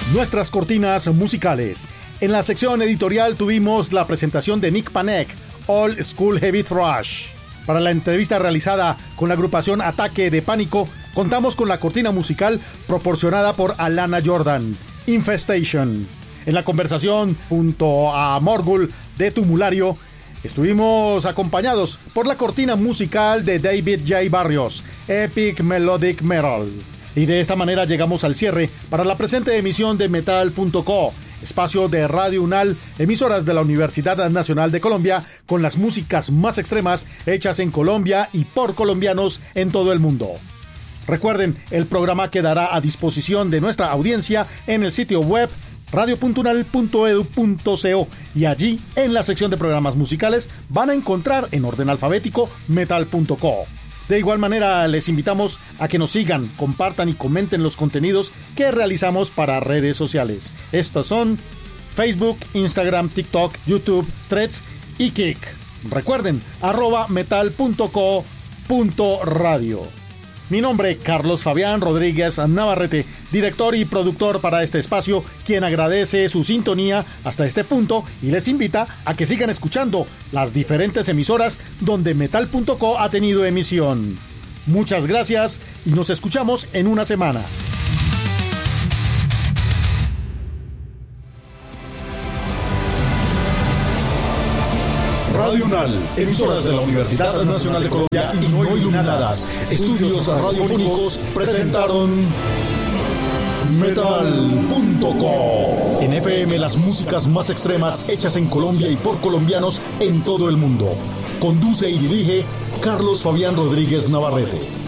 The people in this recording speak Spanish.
Nuestras cortinas musicales. En la sección editorial tuvimos la presentación de Nick Panek, Old School Heavy Thrash. Para la entrevista realizada con la agrupación Ataque de Pánico, contamos con la cortina musical proporcionada por Alana Jordan, Infestation. En la conversación junto a Morgul de Tumulario, estuvimos acompañados por la cortina musical de David J. Barrios, Epic Melodic Metal. Y de esta manera llegamos al cierre para la presente emisión de Metal.co, espacio de Radio UNAL, emisoras de la Universidad Nacional de Colombia, con las músicas más extremas hechas en Colombia y por colombianos en todo el mundo. Recuerden, el programa quedará a disposición de nuestra audiencia en el sitio web radio.unal.edu.co y allí, en la sección de programas musicales, van a encontrar en orden alfabético Metal.co. De igual manera, les invitamos a que nos sigan, compartan y comenten los contenidos que realizamos para redes sociales. Estos son Facebook, Instagram, TikTok, YouTube, Threads y Kik. Recuerden, @metal.co.radio. Mi nombre, Carlos Fabián Rodríguez Navarrete, director y productor para este espacio, quien agradece su sintonía hasta este punto y les invita a que sigan escuchando las diferentes emisoras donde Metal.co ha tenido emisión. Muchas gracias y nos escuchamos en una semana. Radio UNAL, emisoras de la Universidad Nacional de Colombia y no iluminadas, estudios radiofónicos presentaron Metal.co. En FM, las músicas más extremas hechas en Colombia y por colombianos en todo el mundo. Conduce y dirige Carlos Fabián Rodríguez Navarrete.